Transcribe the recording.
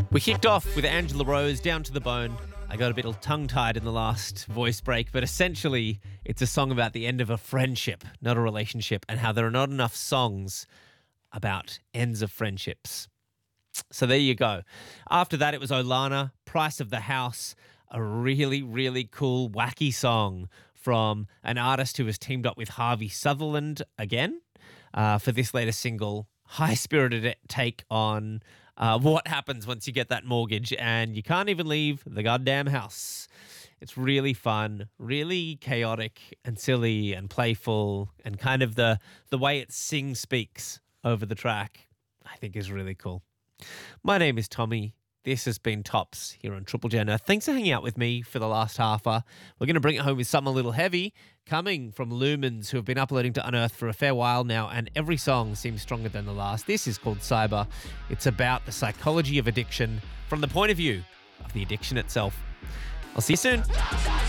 We kicked off with Angela Rose, Down to the Bone. I got a bit tongue-tied in the last voice break, but essentially it's a song about the end of a friendship, not a relationship, and how there are not enough songs about ends of friendships. So there you go. After that, it was Olana, Price of the House, a really, really cool, wacky song from an artist who has teamed up with Harvey Sutherland again for this latest single. High-spirited take on what happens once you get that mortgage and you can't even leave the goddamn house. It's really fun, really chaotic and silly and playful, and kind of the way it speaks over the track, I think is really cool. My name is Tommy. This has been Tops here on Triple J. Thanks for hanging out with me for the last halfer. We're going to bring it home with something a little heavy, coming from Lumens, who have been uploading to Unearth for a fair while now, and every song seems stronger than the last. This is called Cyber. It's about the psychology of addiction from the point of view of the addiction itself. I'll see you soon.